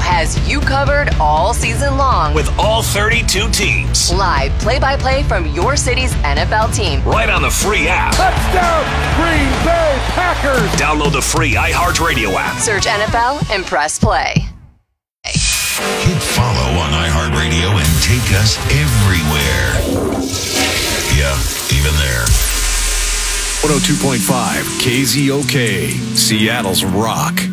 has you covered all season long with all 32 teams. Live play-by-play from your city's NFL team. Right on the free app. Touchdown, Green Bay Packers! Download the free iHeartRadio app. Search NFL and press play. Hit follow on iHeartRadio and take us everywhere. Yeah, even there. 102.5 KZOK, Seattle's Rock.